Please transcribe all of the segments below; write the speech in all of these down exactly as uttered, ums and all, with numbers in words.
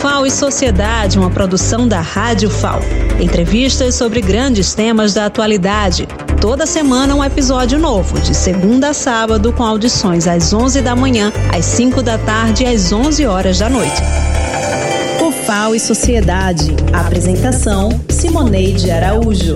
Fal e Sociedade, uma produção da Rádio Fal. Entrevistas sobre grandes temas da atualidade. Toda semana um episódio novo, de segunda a sábado, com audições às onze da manhã, às cinco da tarde e às onze horas da noite. O Fal e Sociedade. Apresentação, Simoneide Araújo.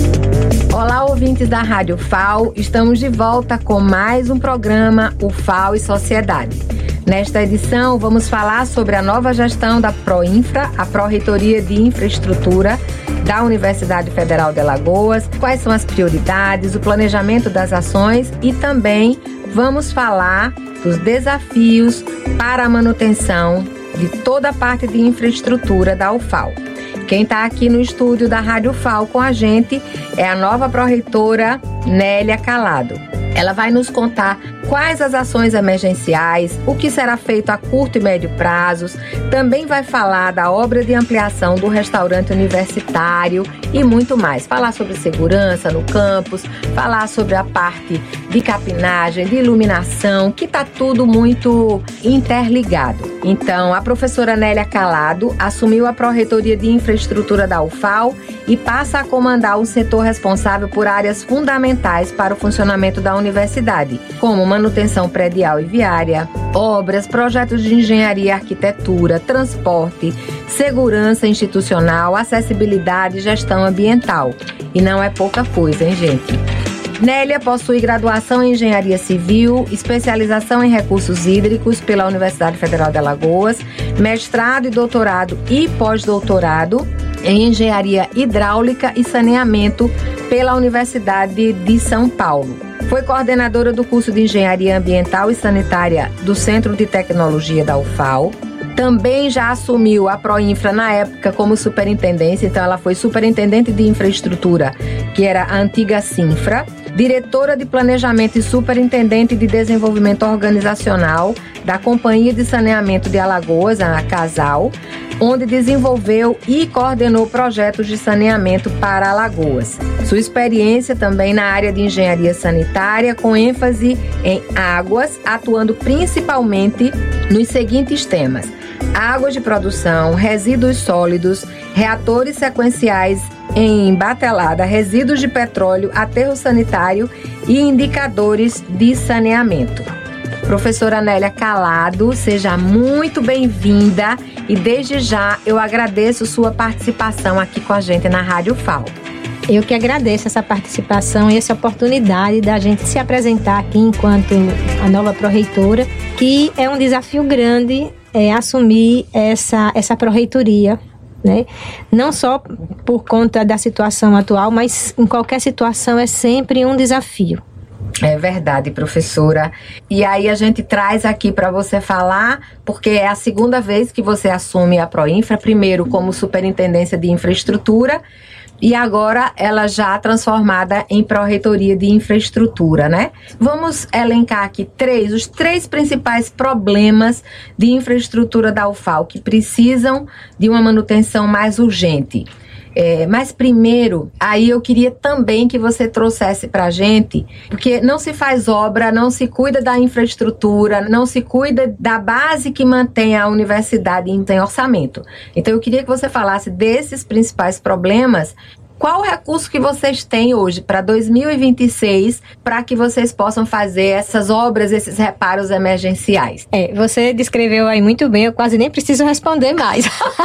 Olá, ouvintes da Rádio Fal. Estamos de volta com mais um programa, o Fal e Sociedade. Nesta edição, vamos falar sobre a nova gestão da Proinfra, a Pró-Reitoria de Infraestrutura da Universidade Federal de Alagoas, quais são as prioridades, o planejamento das ações e também vamos falar dos desafios para a manutenção de toda a parte de infraestrutura da U F A L. Quem está aqui no estúdio da Rádio F A L com a gente é a nova pró-reitora Nélia Calado. Ela vai nos contar quais as ações emergenciais, o que será feito a curto e médio prazos, também vai falar da obra de ampliação do restaurante universitário e muito mais. Falar sobre segurança no campus, falar sobre a parte de capinagem, de iluminação, que está tudo muito interligado. Então, a professora Nélia Calado assumiu a Pró-Reitoria de Infraestrutura da U F A L e passa a comandar o setor responsável por áreas fundamentais para o funcionamento da universidade, como manutenção predial e viária, obras, projetos de engenharia e arquitetura, transporte, segurança institucional, acessibilidade e gestão ambiental. E não é pouca coisa, hein, gente? Nélia possui graduação em Engenharia Civil, especialização em Recursos Hídricos pela Universidade Federal de Alagoas, mestrado e doutorado e pós-doutorado em Engenharia Hidráulica e Saneamento pela Universidade de São Paulo. Foi coordenadora do curso de Engenharia Ambiental e Sanitária do Centro de Tecnologia da U F A L. Também já assumiu a Proinfra na época como superintendência, então ela foi superintendente de infraestrutura, que era a antiga Sinfra, diretora de planejamento e superintendente de desenvolvimento organizacional da Companhia de Saneamento de Alagoas, a Casal, onde desenvolveu e coordenou projetos de saneamento para Alagoas. Sua experiência também na área de engenharia sanitária, com ênfase em águas, atuando principalmente nos seguintes temas: águas de produção, resíduos sólidos, reatores sequenciais em batelada, resíduos de petróleo, aterro sanitário e indicadores de saneamento. Professora Nélia Calado, seja muito bem-vinda e desde já eu agradeço sua participação aqui com a gente na Rádio F A L. Eu que agradeço essa participação e essa oportunidade da gente se apresentar aqui enquanto a nova pró-reitora, que é um desafio grande é, assumir essa, essa pró-reitoria, né? Não só por conta da situação atual, mas em qualquer situação é sempre um desafio. É verdade, professora. E aí a gente traz aqui para você falar, porque é a segunda vez que você assume a Proinfra, primeiro como superintendência de infraestrutura e agora ela já transformada em Pró-Reitoria de Infraestrutura, né? Vamos elencar aqui três, os três principais problemas de infraestrutura da U F A L que precisam de uma manutenção mais urgente. É, mas primeiro, aí eu queria também que você trouxesse pra gente, porque não se faz obra, não se cuida da infraestrutura, não se cuida da base que mantém a universidade em orçamento. Então eu queria que você falasse desses principais problemas. Qual o recurso que vocês têm hoje para dois mil e vinte e seis para que vocês possam fazer essas obras, esses reparos emergenciais? É, você descreveu aí muito bem, eu quase nem preciso responder mais.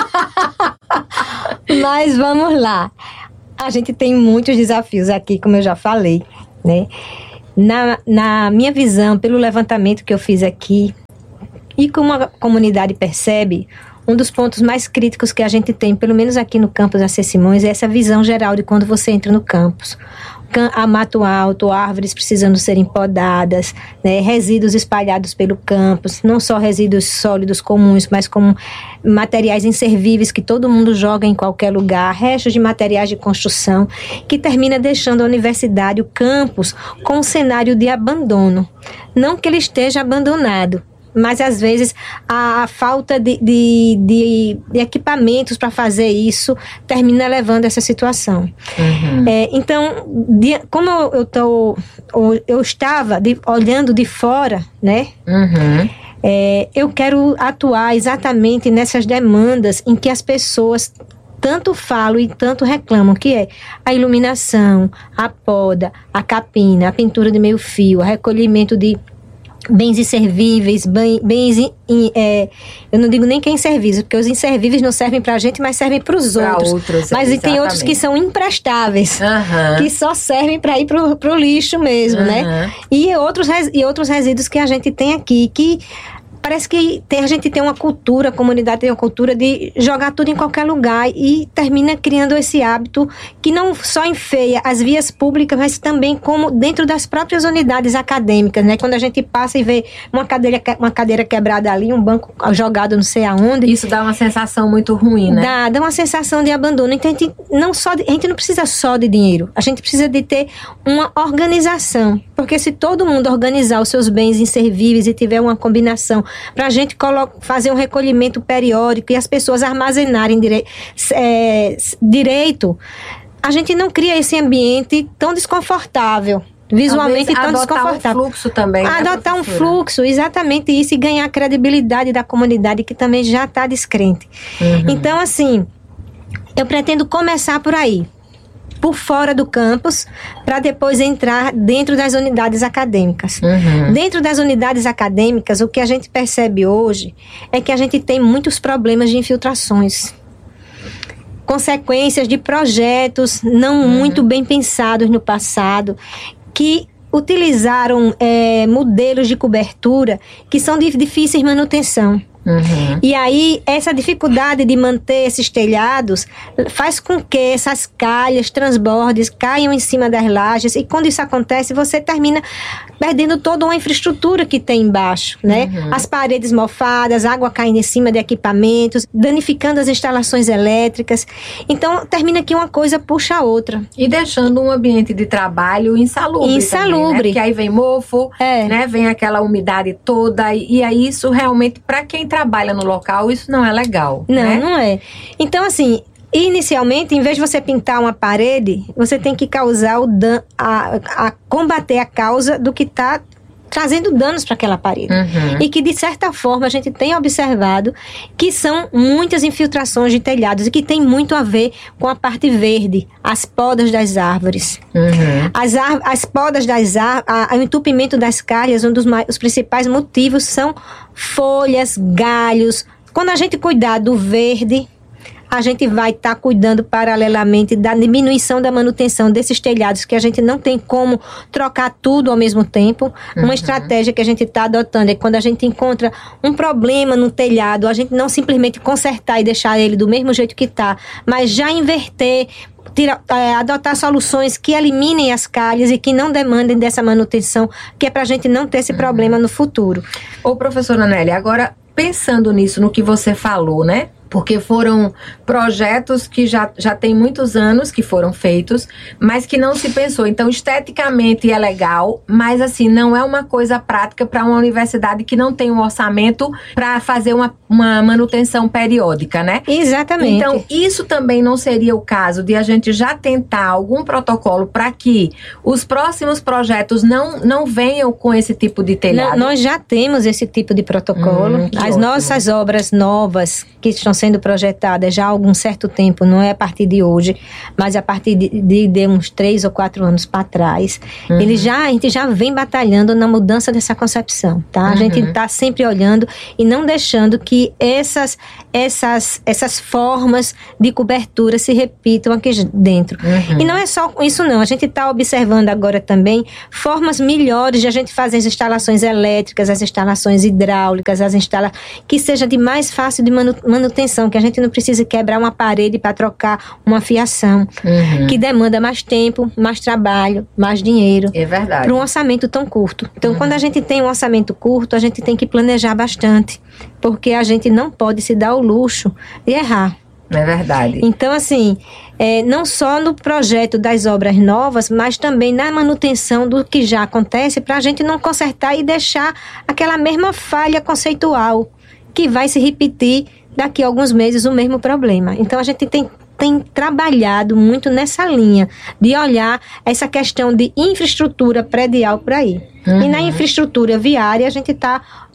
Mas vamos lá. A gente tem muitos desafios aqui, como eu já falei, né? Na, na minha visão, pelo levantamento que eu fiz aqui, e como a comunidade percebe, um dos pontos mais críticos que a gente tem, pelo menos aqui no campus A C Simões, é essa visão geral de quando você entra no campus. A mato alto, árvores precisando serem podadas, né, resíduos espalhados pelo campus, não só resíduos sólidos comuns, mas como materiais inservíveis que todo mundo joga em qualquer lugar, restos de materiais de construção, que termina deixando a universidade, o campus, com um cenário de abandono. Não que ele esteja abandonado, mas às vezes a falta de, de, de, de equipamentos para fazer isso termina levando a essa situação. Uhum. É, então, de, como eu, tô, eu estava de, olhando de fora, né? Uhum. É, eu quero atuar exatamente nessas demandas em que as pessoas tanto falam e tanto reclamam, que é a iluminação, a poda, a capina, a pintura de meio fio, o recolhimento de bens inservíveis, bem, bens, in, in, é, eu não digo nem que é inservível, porque os inservíveis não servem pra gente, mas servem pros pra outros. outros. Mas exatamente. Tem outros que são imprestáveis, uhum. que só servem para ir pro, pro lixo mesmo, uhum. né? E outros, e outros resíduos que a gente tem aqui, que parece que tem, a gente tem uma cultura, a comunidade tem uma cultura de jogar tudo em qualquer lugar e termina criando esse hábito que não só enfeia as vias públicas, mas também como dentro das próprias unidades acadêmicas, né? Quando a gente passa e vê uma cadeira, uma cadeira quebrada ali, um banco jogado não sei aonde. Isso dá uma sensação muito ruim, né? Dá, dá uma sensação de abandono. Então, a gente não, só de, a gente não precisa só de dinheiro, a gente precisa de ter uma organização, porque se todo mundo organizar os seus bens inservíveis e tiver uma combinação para a gente fazer um recolhimento periódico e as pessoas armazenarem dire é, direito, a gente não cria esse ambiente tão desconfortável, visualmente tão desconfortável. Adotar um fluxo também, Adotar né, um fluxo, exatamente isso, e ganhar a credibilidade da comunidade que também já está descrente. Uhum. Então, assim, eu pretendo começar por aí, por fora do campus, para depois entrar dentro das unidades acadêmicas. Uhum. Dentro das unidades acadêmicas, o que a gente percebe hoje é que a gente tem muitos problemas de infiltrações, consequências de projetos não uhum. muito bem pensados no passado, que utilizaram é, modelos de cobertura que são de difíceis manutenção. Uhum. E aí, essa dificuldade de manter esses telhados faz com que essas calhas, transbordes, caiam em cima das lajes. E quando isso acontece, você termina perdendo toda uma infraestrutura que tem embaixo, né? Uhum. As paredes mofadas, água caindo em cima de equipamentos, danificando as instalações elétricas. Então, termina que uma coisa puxa a outra. E deixando um ambiente de trabalho insalubre. Insalubre. Também, né? Porque aí vem mofo, é. né? Vem aquela umidade toda. E aí, isso realmente, para quem trabalha no local, isso não é legal. Não, né? não é. Então, assim, inicialmente, em vez de você pintar uma parede, você tem que causar o dan a, a combater a causa do que está trazendo danos para aquela parede. Uhum. E que, de certa forma, a gente tem observado que são muitas infiltrações de telhados e que tem muito a ver com a parte verde, as podas das árvores. Uhum. As, as podas das árvores, o entupimento das calhas, um dos mais, os principais motivos são folhas, galhos. Quando a gente cuidar do verde, a gente vai estar tá cuidando paralelamente da diminuição da manutenção desses telhados, que a gente não tem como trocar tudo ao mesmo tempo. Uhum. Uma estratégia que a gente está adotando é quando a gente encontra um problema no telhado, a gente não simplesmente consertar e deixar ele do mesmo jeito que está, mas já inverter, tira, é, adotar soluções que eliminem as calhas e que não demandem dessa manutenção, que é para a gente não ter esse uhum. problema no futuro. Ô, professora Nélia, agora pensando nisso, no que você falou, né? Porque foram projetos que já, já tem muitos anos que foram feitos, mas que não se pensou. Então, esteticamente é legal, mas assim, não é uma coisa prática para uma universidade que não tem um orçamento para fazer uma, uma manutenção periódica, né? Exatamente. Então, isso também não seria o caso de a gente já tentar algum protocolo para que os próximos projetos não, não venham com esse tipo de telhado? Não, nós já temos esse tipo de protocolo. Hum, As ótimo. nossas obras novas que estão sendo projetadas já há algum certo tempo, não é a partir de hoje, mas a partir de, de, de uns três ou quatro anos para trás, uhum. ele já, a gente já vem batalhando na mudança dessa concepção, tá? Uhum. A gente está sempre olhando e não deixando que essas, essas, essas formas de cobertura se repitam aqui dentro. Uhum. E não é só isso não, a gente está observando agora também formas melhores de a gente fazer as instalações elétricas, as instalações hidráulicas, as instala que seja de mais fácil de manu manutenção, que a gente não precise quebrar uma parede para trocar uma fiação, uhum. que demanda mais tempo, mais trabalho, mais dinheiro. É verdade. Para um orçamento tão curto. Então, uhum. quando a gente tem um orçamento curto, a gente tem que planejar bastante, porque a gente não pode se dar o luxo de errar. É verdade. Então, assim, é, não só no projeto das obras novas, mas também na manutenção do que já acontece, para a gente não consertar e deixar aquela mesma falha conceitual que vai se repetir daqui a alguns meses o mesmo problema. Então, a gente tem, tem trabalhado muito nessa linha de olhar essa questão de infraestrutura predial por aí. Uhum. E na infraestrutura viária, a gente está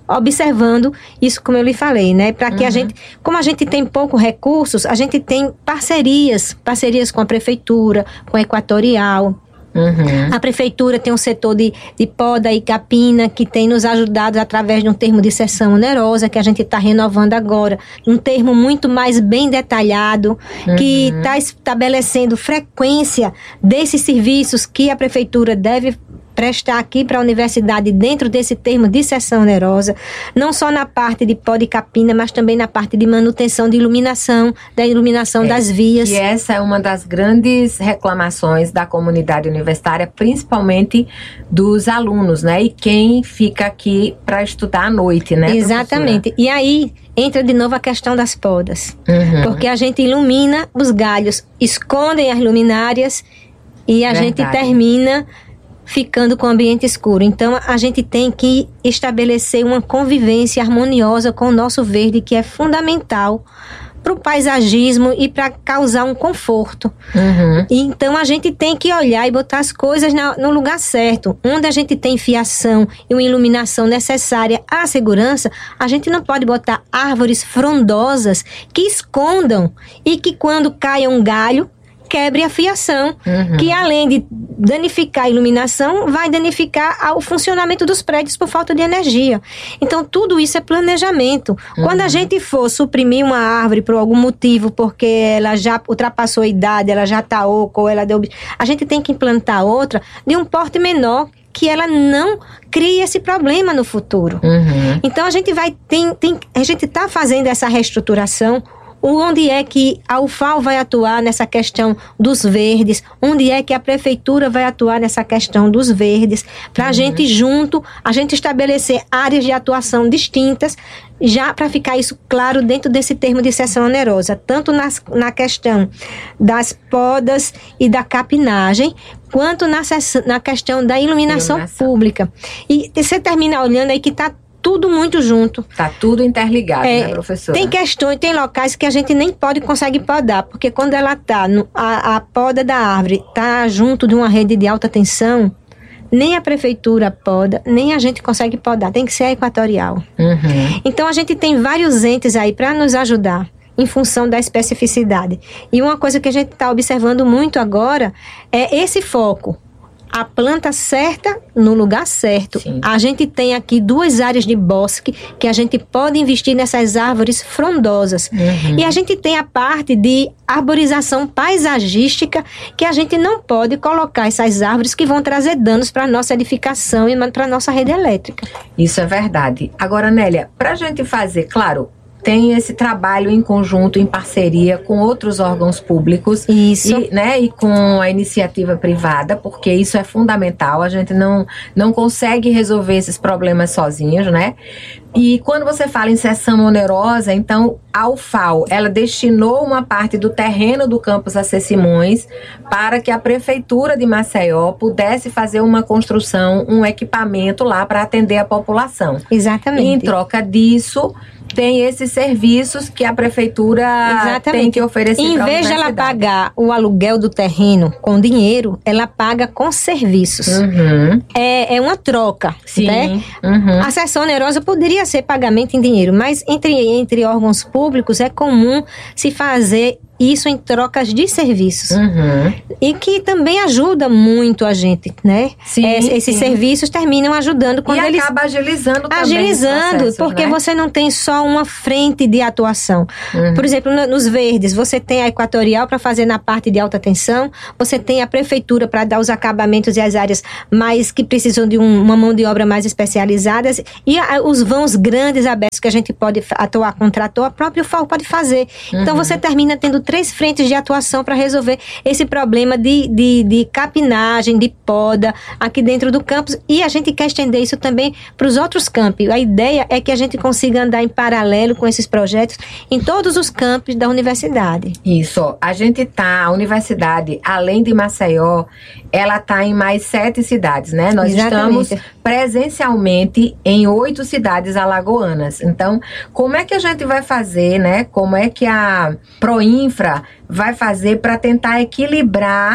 observando isso, como eu lhe falei, né? Para que Uhum. a gente, como a gente tem poucos recursos, a gente tem parcerias, parcerias com a prefeitura, com a Equatorial. Uhum. A prefeitura tem um setor de, de poda e capina que tem nos ajudado através de um termo de cessão onerosa que a gente está renovando agora, um termo muito mais bem detalhado, Uhum. que está estabelecendo frequência desses serviços que a prefeitura deve prestar aqui para a universidade dentro desse termo de cessão onerosa, não só na parte de poda e capina, mas também na parte de manutenção de iluminação, da iluminação É, das vias. E essa é uma das grandes reclamações da comunidade universitária, principalmente dos alunos, né? E quem fica aqui para estudar à noite, né? Exatamente. E aí entra de novo a questão das podas. Uhum. Porque a gente ilumina os galhos, escondem as luminárias e a Verdade. gente termina ficando com o ambiente escuro. Então, a gente tem que estabelecer uma convivência harmoniosa com o nosso verde, que é fundamental para o paisagismo e para causar um conforto. Uhum. Então, a gente tem que olhar e botar as coisas na, no lugar certo. Onde a gente tem fiação e uma iluminação necessária à segurança, a gente não pode botar árvores frondosas que escondam e que, quando caia um galho, quebre a fiação, Uhum. que além de danificar a iluminação, vai danificar o funcionamento dos prédios por falta de energia. Então, tudo isso é planejamento. Uhum. Quando a gente for suprimir uma árvore por algum motivo, porque ela já ultrapassou a idade, ela já está oca, ou ela deu... A gente tem que implantar outra de um porte menor, que ela não crie esse problema no futuro. Uhum. Então, a gente vai... Tem, tem, a gente está fazendo essa reestruturação. Onde é que a U F A L vai atuar nessa questão dos verdes? Onde é que a prefeitura vai atuar nessa questão dos verdes? Para a Uhum. gente junto, a gente estabelecer áreas de atuação distintas, já para ficar isso claro dentro desse termo de cessão onerosa, tanto nas, na questão das podas e da capinagem, quanto na, na questão da iluminação, Iluminação. pública. E você termina olhando aí que está tudo muito junto. Tá tudo interligado, É, né, professora? Tem questões, tem locais que a gente nem pode conseguir podar, porque quando ela tá, no, a, a poda da árvore tá junto de uma rede de alta tensão, nem a prefeitura poda, nem a gente consegue podar, tem que ser a Equatorial. Uhum. Então a gente tem vários entes aí para nos ajudar em função da especificidade. E uma coisa que a gente está observando muito agora é esse foco. A planta certa no lugar certo. Sim. A gente tem aqui duas áreas de bosque que a gente pode investir nessas árvores frondosas. Uhum. E a gente tem a parte de arborização paisagística, que a gente não pode colocar essas árvores que vão trazer danos para a nossa edificação e para a nossa rede elétrica. Isso é verdade. Agora, Nélia, para a gente fazer, claro, tem esse trabalho em conjunto, em parceria com outros órgãos públicos. Isso. E, né, e com a iniciativa privada, porque isso é fundamental. A gente não, não consegue resolver esses problemas sozinhos, né? E quando você fala em cessão onerosa, então a U F A L, ela destinou uma parte do terreno do campus A C Simões para que a prefeitura de Maceió pudesse fazer uma construção, um equipamento lá para atender a população. Exatamente. E em troca disso, tem esses serviços que a prefeitura Exatamente. tem que oferecer Em para a vez de ela universidade. pagar o aluguel do terreno com dinheiro, ela paga com serviços. Uhum. É, é uma troca, Sim. né? Uhum. A cessão onerosa poderia ser pagamento em dinheiro, mas entre, entre órgãos públicos é comum se fazer isso em trocas de serviços. Uhum. E que também ajuda muito a gente, né? Sim, É, esses sim. serviços terminam ajudando quando E eles... acaba agilizando também Agilizando, os processos, porque né? você não tem só uma frente de atuação. Uhum. Por exemplo, no- nos verdes, você tem a Equatorial para fazer na parte de alta tensão, você tem a prefeitura para dar os acabamentos e as áreas mais que precisam de um- uma mão de obra mais especializadas, e a- os vãos grandes abertos que a gente pode fa- atuar, contratou, a própria U F A L pode fazer. Então Uhum. você termina tendo três frentes de atuação para resolver esse problema de, de, de capinagem, de poda aqui dentro do campus, e a gente quer estender isso também para os outros campos. A ideia é que a gente consiga andar em paralelo com esses projetos em todos os campos da universidade. Isso, a gente tá, a universidade, além de Maceió, ela tá em mais sete cidades, né? Nós Exatamente. estamos presencialmente em oito cidades alagoanas. Então, como é que a gente vai fazer, né? Como é que a Proinfra vai fazer para tentar equilibrar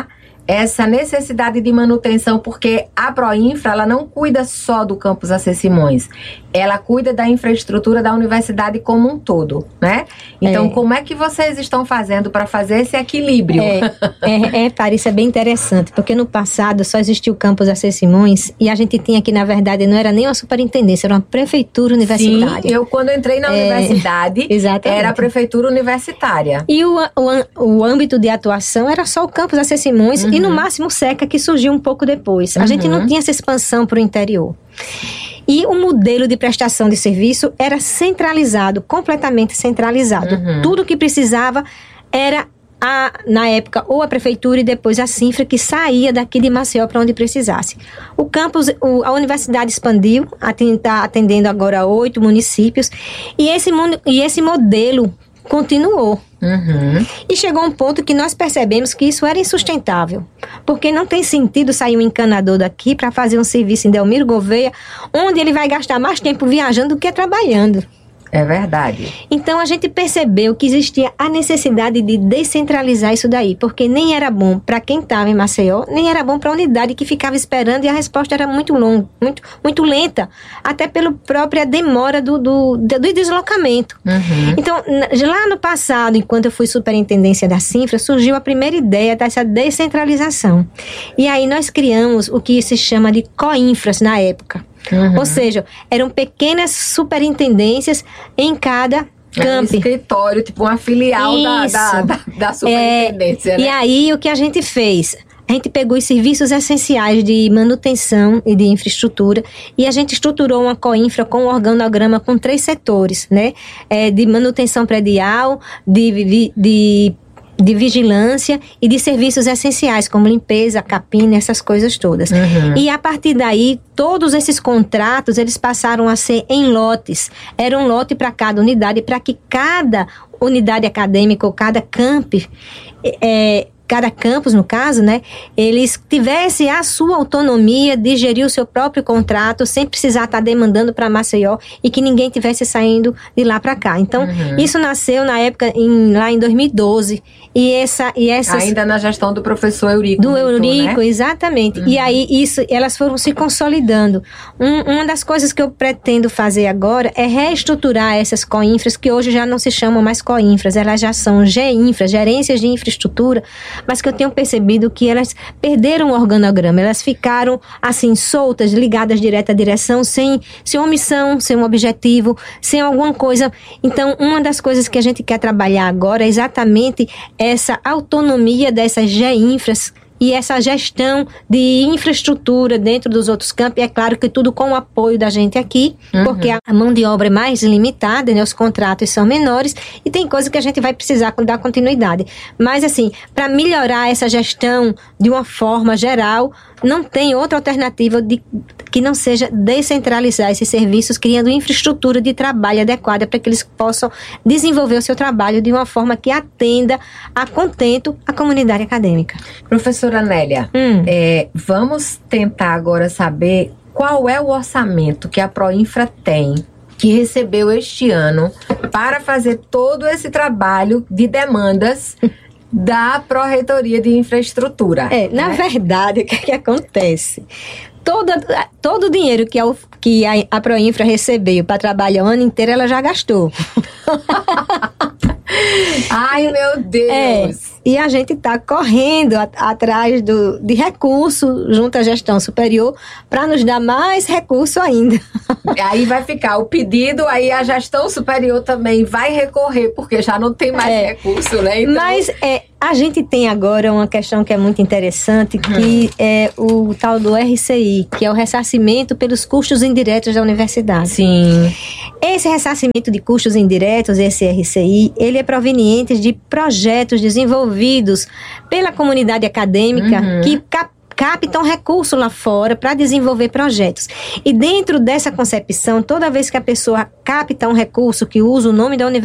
essa necessidade de manutenção, porque a Proinfra, ela não cuida só do campus A C Simões, ela cuida da infraestrutura da universidade como um todo, né? Então, é. como é que vocês estão fazendo para fazer esse equilíbrio? É, é, é, Paris, é bem interessante, porque no passado só existia o campus A C Simões e a gente tinha aqui, na verdade, não era nem uma superintendência, era uma prefeitura universitária. Sim, eu quando entrei na é, universidade, era a prefeitura universitária. E o, o, o âmbito de atuação era só o campus A C Simões, uhum. e no máximo o SECA, que surgiu um pouco depois. A uhum. gente não tinha essa expansão para o interior. E o modelo de prestação de serviço era centralizado, completamente centralizado. Uhum. Tudo que precisava era, a, na época, ou a prefeitura e depois a Cinfra, que saía daqui de Maceió para onde precisasse. O campus, o, a universidade expandiu, está atendendo agora oito municípios, e esse, e esse modelo continuou. Uhum. E chegou um ponto que nós percebemos que isso era insustentável, porque não tem sentido sair um encanador daqui para fazer um serviço em Delmiro Gouveia, onde ele vai gastar mais tempo viajando do que trabalhando. É verdade. Então a gente percebeu que existia a necessidade de descentralizar isso daí, porque nem era bom para quem estava em Maceió, nem era bom para a unidade que ficava esperando, e a resposta era muito longa, muito, muito lenta, até pela própria demora do, do, do deslocamento. Uhum. Então, lá no passado, enquanto eu fui superintendência da Cinfra, surgiu a primeira ideia dessa descentralização. E aí nós criamos o que se chama de Coinfras na época. Uhum. Ou seja, eram pequenas superintendências em cada camp. Um escritório, tipo uma filial da, da, da, da superintendência, é, né? E aí, o que a gente fez? A gente pegou os serviços essenciais de manutenção e de infraestrutura e a gente estruturou uma Coinfra com um organograma com três setores, né? É, de manutenção predial, de... de, de de vigilância e de serviços essenciais, como limpeza, capina, essas coisas todas. Uhum. E a partir daí, todos esses contratos, eles passaram a ser em lotes. Era um lote para cada unidade, para que cada unidade acadêmica ou cada camp, é, cada campus, no caso, né, eles tivessem a sua autonomia de gerir o seu próprio contrato, sem precisar estar demandando para Maceió e que ninguém tivesse saindo de lá para cá. Então, uhum. isso nasceu na época, em, lá em dois mil e doze. E essa, e essas, ainda na gestão do professor Eurico. Do Eurico, Eurico, né? Exatamente. Uhum. E aí, isso, elas foram se consolidando. Um, uma das coisas que eu pretendo fazer agora é reestruturar essas coinfras, que hoje já não se chamam mais coinfras, elas já são G-infras, gerências de infraestrutura, mas que eu tenho percebido que elas perderam o organograma, elas ficaram assim, soltas, ligadas direto à direção, sem, sem uma missão, sem um objetivo, sem alguma coisa. Então, uma das coisas que a gente quer trabalhar agora é exatamente essa autonomia dessas G-infras e essa gestão de infraestrutura dentro dos outros campos. É claro que tudo com o apoio da gente aqui, uhum. porque a mão de obra é mais limitada, né? Os contratos são menores e tem coisa que a gente vai precisar dar continuidade. Mas, assim, para melhorar essa gestão de uma forma geral, não tem outra alternativa de, que não seja descentralizar esses serviços, criando infraestrutura de trabalho adequada para que eles possam desenvolver o seu trabalho de uma forma que atenda a contento a comunidade acadêmica. Professora Nélia, hum. é, vamos tentar agora saber qual é o orçamento que a Proinfra tem, que recebeu este ano, para fazer todo esse trabalho de demandas da Pró-Reitoria de Infraestrutura. É, na né? verdade, o que, é que acontece? Todo, todo o dinheiro que a, que a, a Proinfra recebeu para trabalhar o ano inteiro, ela já gastou. Ai, meu Deus! É, e a gente está correndo a, atrás do, de recurso junto à gestão superior para nos dar mais recurso ainda. Aí vai ficar o pedido, aí a gestão superior também vai recorrer, porque já não tem mais é, recurso, né? Então... Mas é, a gente tem agora uma questão que é muito interessante, que hum. é o tal do R C I, que é o ressarcimento pelos custos indiretos da universidade. Sim. Esse ressarcimento de custos indiretos, esse R C I, ele é proveniente de projetos desenvolvidos pela comunidade acadêmica uhum. que cap- captam recurso lá fora para desenvolver projetos. E dentro dessa concepção, toda vez que a pessoa capta um recurso que usa o nome da universidade,